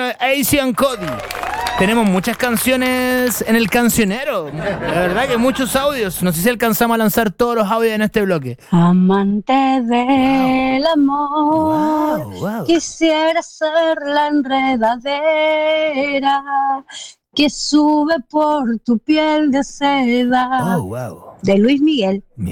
bueno, Asian Cody. Tenemos muchas canciones en el cancionero. La verdad que muchos audios. No sé si alcanzamos a lanzar todos los audios en este bloque. Amante del amor, Wow. quisiera ser la enredadera que sube por tu piel de seda. Oh, wow. De Luis Miguel.